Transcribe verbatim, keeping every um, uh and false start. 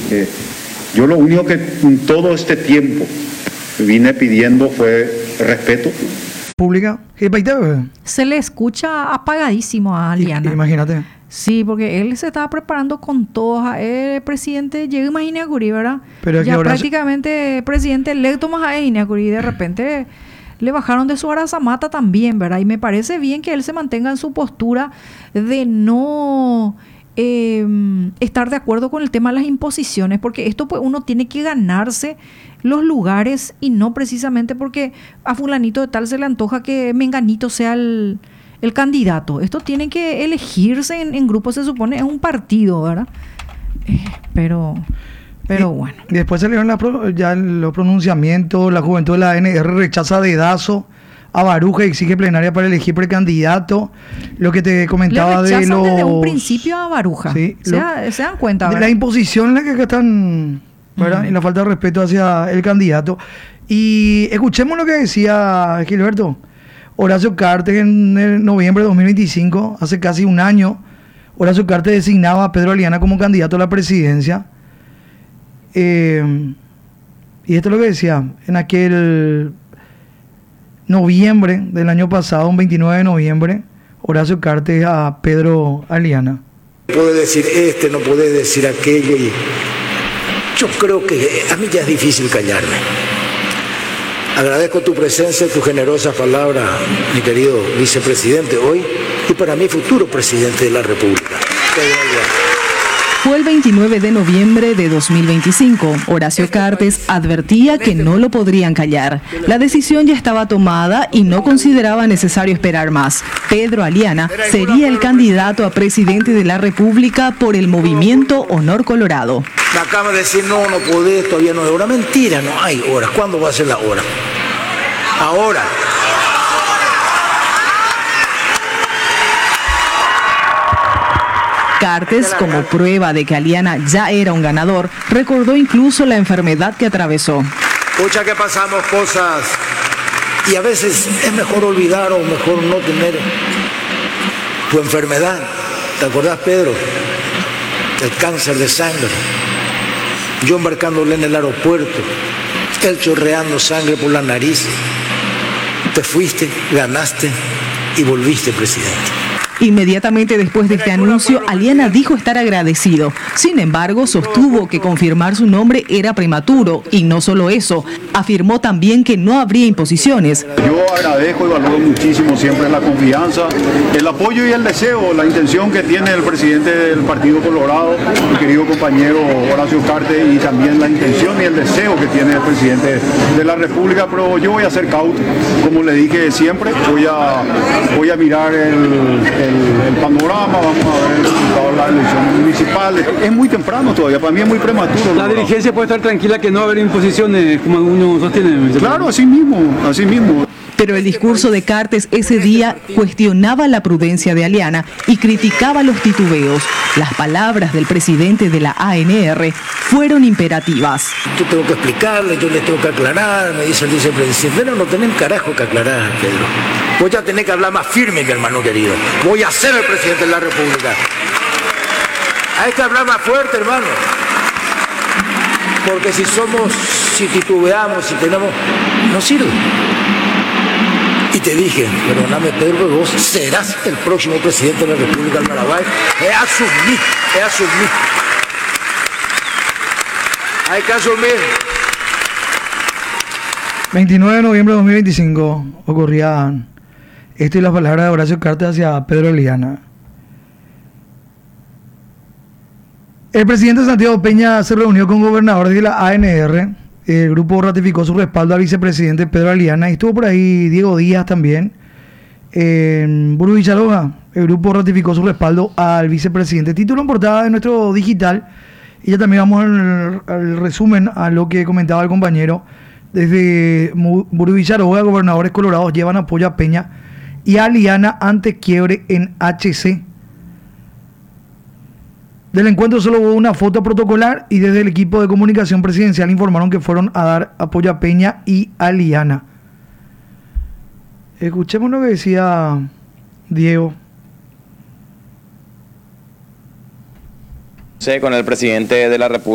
Eh, yo lo único que todo este tiempo vine pidiendo fue respeto. Pública. Se le escucha apagadísimo a Aliana. Imagínate. Sí, porque él se estaba preparando con todos. El presidente llega, imagina Curi, ¿verdad? Pero ya ahora prácticamente presidente electo más a Inacuri y de repente le bajaron de su arazamata también, ¿verdad? Y me parece bien que él se mantenga en su postura de no eh, estar de acuerdo con el tema de las imposiciones, porque esto pues uno tiene que ganarse los lugares y no precisamente porque a fulanito de tal se le antoja que menganito sea el, el candidato. Esto tiene que elegirse en, en grupos, se supone, es un partido, ¿verdad? Eh, pero... Pero y, bueno. Y después salieron la pro, ya los pronunciamientos, la juventud de la A N R rechaza dedazo a Baruja y exige plenaria para elegir precandidato. Lo que te comentaba Le de los... desde un principio a Baruja. Sí, se, lo, da, se dan cuenta, de ¿verdad? la imposición en la que acá están, ¿verdad? Uh-huh. Y la falta de respeto hacia el candidato. Y escuchemos lo que decía Gilberto. Horacio Cartes en el noviembre de dos mil veinticinco, hace casi un año, Horacio Cartes designaba a Pedro Aliana como candidato a la presidencia. Eh, y esto es lo que decía en aquel noviembre del año pasado, un veintinueve de noviembre, Horacio Cartes a Pedro Aliana. Puede decir este, no puede decir aquello. Y yo creo que a mí ya es difícil callarme. Agradezco tu presencia y tu generosa palabra, mi querido vicepresidente hoy y para mí futuro presidente de la República. Fue el veintinueve de noviembre de dos mil veinticinco. Horacio Cartes advertía que no lo podrían callar. La decisión ya estaba tomada y no consideraba necesario esperar más. Pedro Aliana sería el candidato a presidente de la República por el movimiento Honor Colorado. Me acaba de decir, no, no podés, todavía no es hora. Mentira, no hay hora. ¿Cuándo va a ser la hora? Ahora. Cartes, como prueba de que Aliana ya era un ganador, recordó incluso la enfermedad que atravesó. Escucha que pasamos cosas y a veces es mejor olvidar o mejor no tener tu enfermedad. ¿Te acordás, Pedro? El cáncer de sangre. Yo embarcándole en el aeropuerto, él chorreando sangre por la nariz. Te fuiste, ganaste y volviste presidente. Inmediatamente después de este anuncio, Aliana dijo estar agradecido. Sin embargo, sostuvo que confirmar su nombre era prematuro. Y no solo eso, afirmó también que no habría imposiciones. Yo agradezco y valoro muchísimo siempre la confianza, el apoyo y el deseo, la intención que tiene el presidente del Partido Colorado, mi querido compañero Horacio Cartes, y también la intención y el deseo que tiene el presidente de la República. Pero yo voy a ser cauto, como le dije siempre, voy a, voy a mirar el... El, el panorama, vamos a ver el resultado de las elecciones municipales. Es muy temprano todavía, para mí es muy prematuro. La dirigencia puede estar tranquila que no va a haber imposiciones, como algunos sostienen. Claro, así mismo, así mismo. Pero el discurso de Cartes ese día cuestionaba la prudencia de Aliana y criticaba los titubeos. Las palabras del presidente de la A N R fueron imperativas. Yo tengo que explicarle, yo le tengo que aclarar, me dice el vicepresidente. Pero no tenés carajo que aclarar, Pedro. Voy a tener que hablar más firme, mi hermano querido. Voy a ser el presidente de la República. Hay que hablar más fuerte, hermano. Porque si somos, si titubeamos, si tenemos, no sirve. Y te dije, perdóname Pedro, vos serás el próximo presidente de la República del Paraguay. He asumido, he asumido. Hay que asumir. veintinueve de noviembre de dos mil veinticinco ocurrían esto y las palabras de Horacio Cartes hacia Pedro Aliana. El presidente Santiago Peña se reunió con gobernadores de la A N R. El grupo ratificó su respaldo al vicepresidente Pedro Aliana y estuvo por ahí Diego Díaz también. En Burú Villaroga, el grupo ratificó su respaldo al vicepresidente. Título en portada de nuestro digital. Y ya también vamos al, al resumen a lo que comentaba el compañero. Desde Burú Villaroga, gobernadores colorados llevan apoyo a Peña y a Aliana ante quiebre en H C. Del encuentro solo hubo una foto protocolar y desde el equipo de comunicación presidencial informaron que fueron a dar apoyo a Peña y a Aliana. Escuchemos lo que decía Diego. Con el presidente de la República.